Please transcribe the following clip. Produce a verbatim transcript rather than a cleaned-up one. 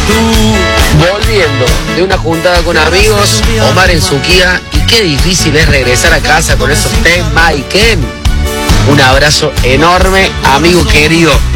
Volviendo de una juntada con amigos, Omar en su Kia, y qué difícil es regresar a casa con esos temas y Ken. Un abrazo enorme, amigo querido.